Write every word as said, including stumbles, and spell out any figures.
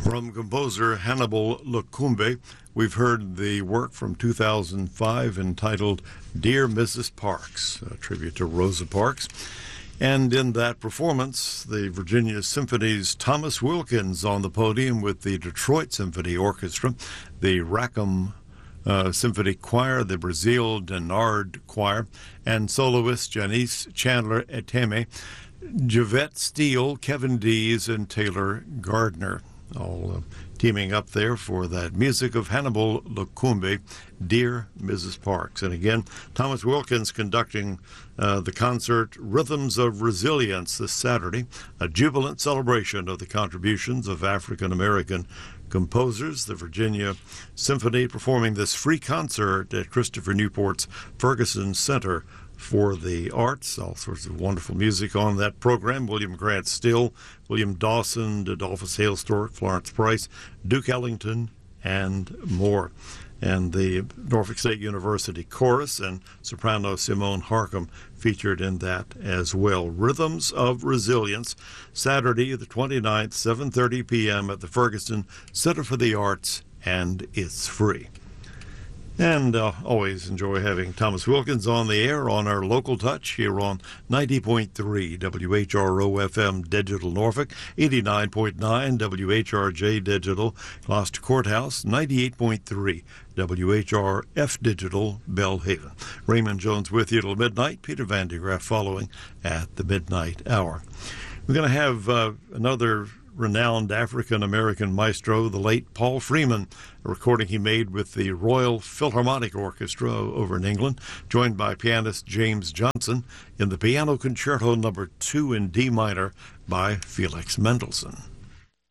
From composer Hannibal Lukumbe, we've heard the work from two thousand five entitled Dear Missus Parks, a tribute to Rosa Parks. And in that performance, the Virginia Symphony's Thomas Wilkins on the podium with the Detroit Symphony Orchestra, the Rackham uh, Symphony Choir, the Brazil Denard Choir, and soloist Janice Chandler Eteme, Javette Steele, Kevin Dees, and Taylor Gardner, all uh, teaming up there for that music of Hannibal Lukumbe, Dear Missus Parks. And again, Thomas Wilkins conducting uh, the concert Rhythms of Resilience this Saturday, a jubilant celebration of the contributions of African-American composers. The Virginia Symphony performing this free concert at Christopher Newport's Ferguson Center for the Arts. All sorts of wonderful music on that program. William Grant Still, William Dawson, Adolphus Hailstork, Florence Price, Duke Ellington, and more. And the Norfolk State University Chorus and soprano Simone Harcum featured in that as well. Rhythms of Resilience, Saturday the twenty-ninth, seven thirty p.m. at the Ferguson Center for the Arts, and it's free. And uh, always enjoy having Thomas Wilkins on the air on our local touch here on ninety point three W H R O F M Digital Norfolk, eighty-nine point nine W H R J Digital Gloucester Courthouse, ninety-eight point three W H R F Digital Bellhaven. Raymond Jones with you till midnight. Peter Van de Graaff following at the midnight hour. We're going to have uh, another renowned African-American maestro, the late Paul Freeman, a recording he made with the Royal Philharmonic Orchestra over in England, joined by pianist James Johnson in the Piano Concerto Number two in D minor by Felix Mendelssohn.